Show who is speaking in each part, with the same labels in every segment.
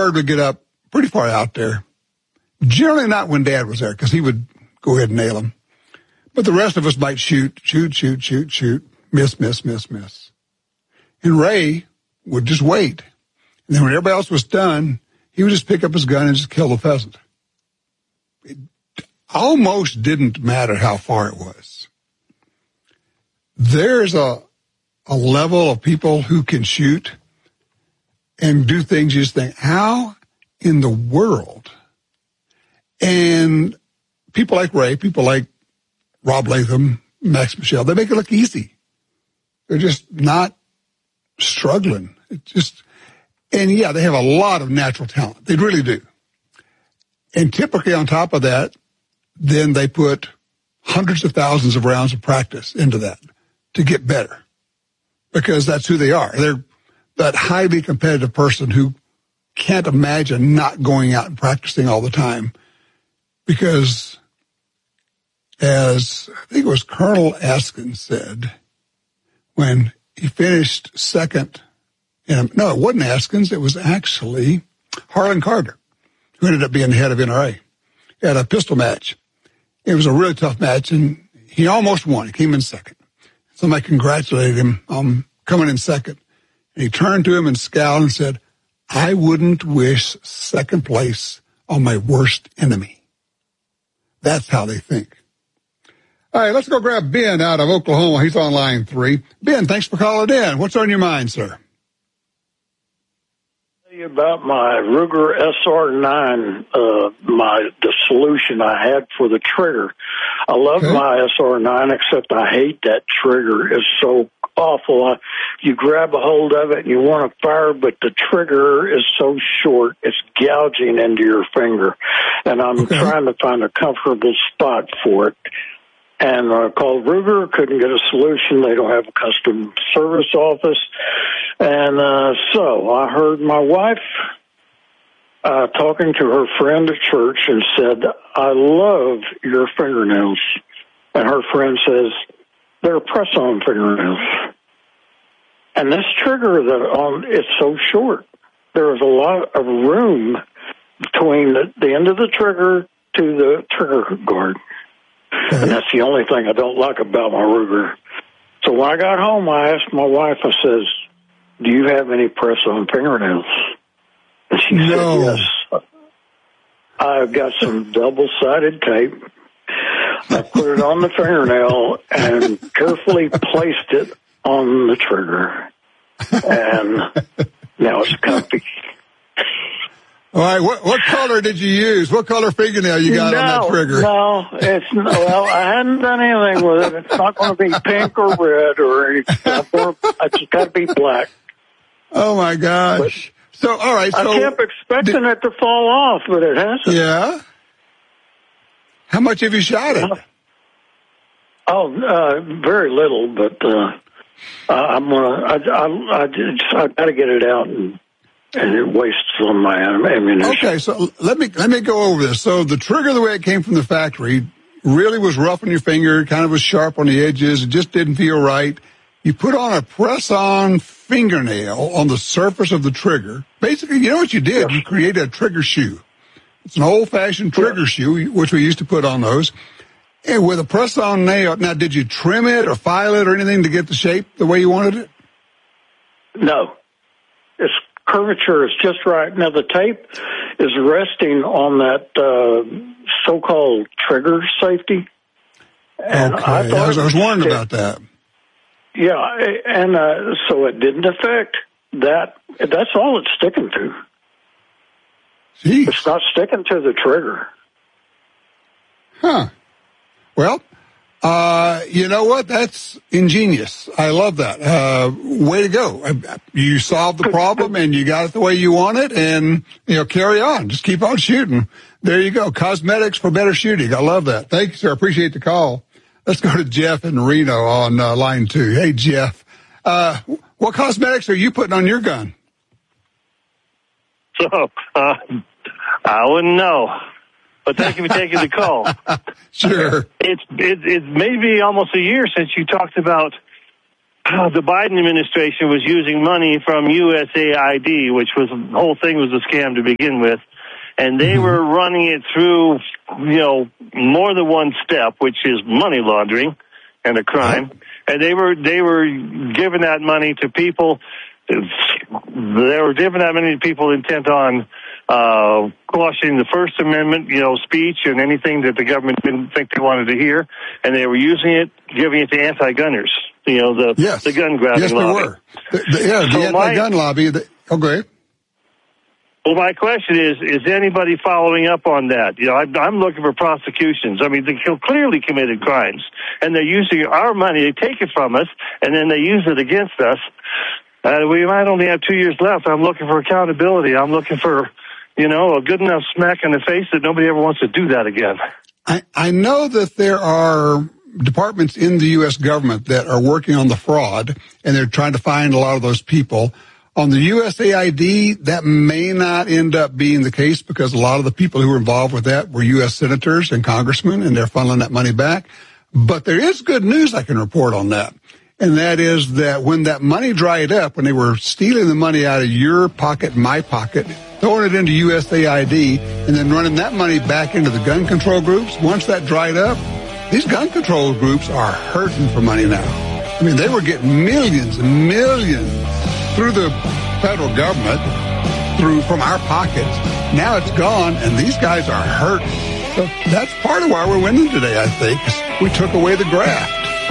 Speaker 1: bird would get up pretty far out there. Generally not when Dad was there, because he would go ahead and nail him. But the rest of us might shoot, miss. And Ray would just wait. And then when everybody else was done, he would just pick up his gun and just kill the pheasant. It almost didn't matter how far it was. There's a level of people who can shoot and do things you just think, how in the world? And people like Ray, people like Rob Latham, Max Michel, they make it look easy. They're just not struggling. And yeah, they have a lot of natural talent. They really do. And typically on top of that, then they put hundreds of thousands of rounds of practice into that to get better, because that's who they are. They're that highly competitive person who can't imagine not going out and practicing all the time, because as I think it was Colonel Askin said when he finished second, no, it wasn't Askins, it was actually Harlan Carter, who ended up being the head of NRA, at a pistol match. It was a really tough match, and he almost won. He came in second. Somebody congratulated him on coming in second. And he turned to him and scowled and said, I wouldn't wish second place on my worst enemy. That's how they think. All right, let's go grab Ben out of Oklahoma. He's on line 3. Ben, thanks for calling in. What's on your mind, sir?
Speaker 2: About my Ruger SR9, the solution I had for the trigger. I love my SR9, except I hate that trigger. It's so awful. You grab a hold of it and you want to fire, but the trigger is so short, it's gouging into your finger. And I'm trying to find a comfortable spot for it. And I called Ruger, couldn't get a solution. They don't have a custom service office. And so I heard my wife talking to her friend at church and said, I love your fingernails. And her friend says, they're press-on fingernails. And this trigger, it's so short. There is a lot of room between the end of the trigger to the trigger guard. And that's the only thing I don't like about my Ruger. So when I got home, I asked my wife, I says, do you have any press-on fingernails? And she said, yes. I've got some double-sided tape. I put it on the fingernail and carefully placed it on the trigger. And now it's comfy.
Speaker 1: All right, what color did you use? What color fingernail you got on that trigger?
Speaker 2: Well, I hadn't done anything with it. It's not going to be pink or red or anything. I just got to be black.
Speaker 1: Oh, my gosh. All right. So
Speaker 2: I kept expecting it to fall off, but it hasn't.
Speaker 1: Yeah? How much have you shot it?
Speaker 2: Very little, but I got to get it out and it wastes on my ammunition.
Speaker 1: Okay, so let me go over this. So the trigger, the way it came from the factory, really was rough on your finger, kind of was sharp on the edges. It just didn't feel right. You put on a press-on fingernail on the surface of the trigger. Basically, you know what you did? You created a trigger shoe. It's an old-fashioned trigger shoe, which we used to put on those. And with a press-on nail, now, did you trim it or file it or anything to get the shape the way you wanted it?
Speaker 2: No. Its curvature is just right. Now, the tape is resting on that so-called trigger safety. And
Speaker 1: okay, I was wondering about that.
Speaker 2: Yeah, and so it didn't affect that. That's all it's sticking to.
Speaker 1: Jeez.
Speaker 2: It's not sticking to the trigger.
Speaker 1: Huh. Well, you know what? That's ingenious. I love that. Way to go. You solved the problem and you got it the way you want it, and, carry on. Just keep on shooting. There you go. Cosmetics for better shooting. I love that. Thank you, sir. Appreciate the call. Let's go to Jeff in Reno on line 2. Hey, Jeff. What cosmetics are you putting on your gun?
Speaker 3: So, I wouldn't know. But thank you for taking the call.
Speaker 1: Sure.
Speaker 3: It's maybe almost a year since you talked about the Biden administration was using money from USAID, which was the whole thing was a scam to begin with. And they were running it through, more than one step, which is money laundering and a crime. And they were giving that money to people. They were giving that money to people intent on quashing the First Amendment, speech and anything that the government didn't think they wanted to hear. And they were using it, giving it to anti-gunners. The gun grabbing
Speaker 1: yes,
Speaker 3: lobby.
Speaker 1: The anti-gun lobby. Go ahead.
Speaker 3: Well, my question is anybody following up on that? I'm looking for prosecutions. I mean, they clearly committed crimes, and they're using our money. They take it from us, and then they use it against us. We might only have 2 years left. I'm looking for accountability. I'm looking for, a good enough smack in the face that nobody ever wants to do that again.
Speaker 1: I know that there are departments in the U.S. government that are working on the fraud, and they're trying to find a lot of those people. On the USAID, that may not end up being the case because a lot of the people who were involved with that were U.S. senators and congressmen, and they're funneling that money back. But there is good news I can report on that, and that is that when that money dried up, when they were stealing the money out of your pocket, my pocket, throwing it into USAID, and then running that money back into the gun control groups, once that dried up, these gun control groups are hurting for money now. I mean, they were getting millions and millions through the federal government, from our pockets. Now it's gone, and these guys are hurting. So that's part of why we're winning today, I think, is we took away the graft.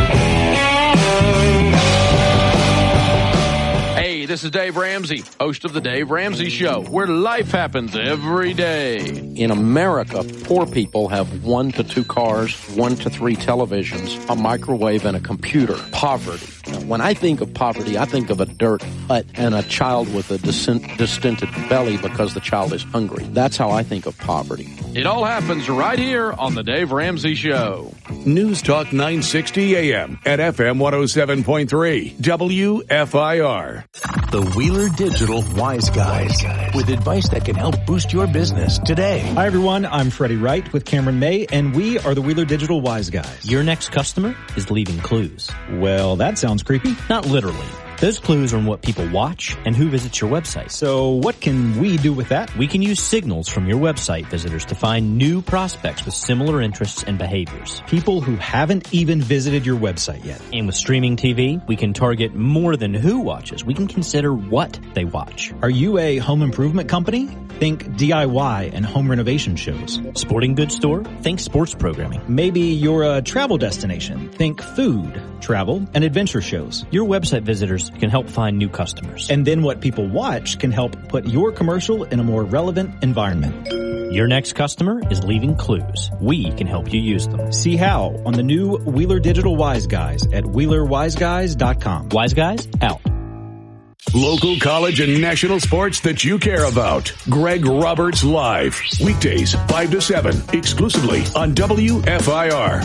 Speaker 4: Hey, this is Dave Ramsey, host of The Dave Ramsey Show, where life happens every day. In America, poor people have 1 to 2 cars, 1 to 3 televisions, a microwave, and a computer. Poverty. Now, when I think of poverty, I think of a dirt hut and a child with a distended belly because the child is hungry. That's how I think of poverty. It all happens right here on The Dave Ramsey Show.
Speaker 5: News Talk 960 AM at FM 107.3 WFIR.
Speaker 6: The Wheeler Digital Wise Guys, with advice that can help boost your business today.
Speaker 7: Hi, everyone. I'm Freddie Wright with Cameron May, and we are the Wheeler Digital Wise Guys.
Speaker 8: Your next customer is leaving clues.
Speaker 7: Well, that sounds creepy.
Speaker 8: Not literally. Those clues are on what people watch and who visits your website.
Speaker 7: So what can we do with that?
Speaker 8: We can use signals from your website visitors to find new prospects with similar interests and behaviors.
Speaker 7: People who haven't even visited your website yet.
Speaker 8: And with streaming TV, we can target more than who watches. We can consider what they watch.
Speaker 7: Are you a home improvement company? Think DIY and home renovation shows.
Speaker 8: Sporting goods store? Think sports programming.
Speaker 7: Maybe you're a travel destination. Think food, travel, and adventure shows.
Speaker 8: Your website visitors can help find new customers.
Speaker 7: And then what people watch can help put your commercial in a more relevant environment.
Speaker 8: Your next customer is leaving clues. We can help you use them.
Speaker 7: See how on the new Wheeler Digital Wise Guys at WheelerWiseGuys.com.
Speaker 8: Wise Guys, out.
Speaker 5: Local, college, and national sports that you care about. Greg Roberts Live. Weekdays, 5 to 7, exclusively on WFIR.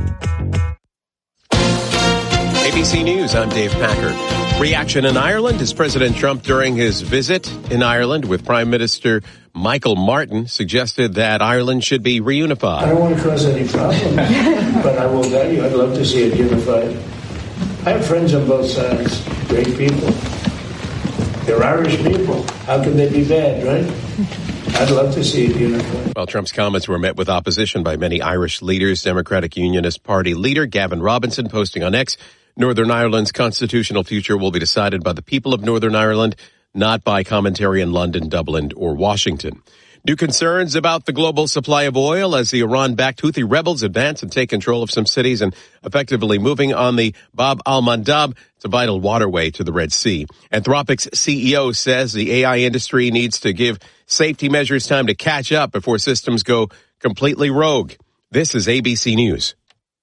Speaker 9: ABC News, I'm Dave Packard. Reaction in Ireland as President Trump, during his visit in Ireland with Prime Minister Michael Martin, suggested that Ireland should be reunified.
Speaker 10: I don't want to cause any problems, but I will tell you, I'd love to see it unified. I have friends on both sides, great people. They're Irish people. How can they be bad, right? I'd love to see it unified.
Speaker 9: Well, Trump's comments were met with opposition by many Irish leaders. Democratic Unionist Party leader Gavin Robinson posting on X, Northern Ireland's constitutional future will be decided by the people of Northern Ireland, not by commentary in London, Dublin, or Washington. New concerns about the global supply of oil as the Iran-backed Houthi rebels advance and take control of some cities and effectively moving on the Bab al-Mandab. It's a vital waterway to the Red Sea. Anthropic's CEO says the AI industry needs to give safety measures time to catch up before systems go completely rogue. This is ABC News.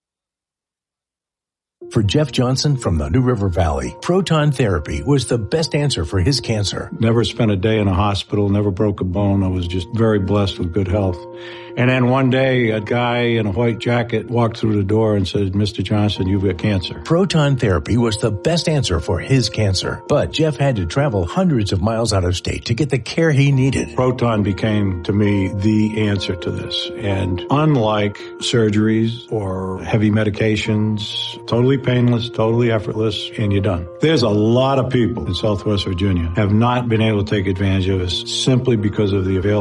Speaker 6: For Jeff Johnson from the New River Valley, proton therapy was the best answer for his cancer.
Speaker 11: Never spent a day in a hospital, never broke a bone. I was just very blessed with good health. And then one day, a guy in a white jacket walked through the door and said, Mr. Johnson, you've got cancer.
Speaker 6: Proton therapy was the best answer for his cancer. But Jeff had to travel hundreds of miles out of state to get the care he needed.
Speaker 11: Proton became, to me, the answer to this. And unlike surgeries or heavy medications, totally painless, totally effortless, and you're done. There's a lot of people in Southwest Virginia have not been able to take advantage of this simply because of the availability